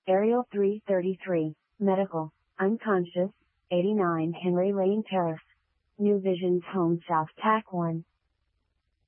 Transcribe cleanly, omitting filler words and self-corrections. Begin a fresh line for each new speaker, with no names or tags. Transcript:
Ariel 333, Medical, Unconscious, 89 Henry Lane Terrace. New Visions Home South TAC 1.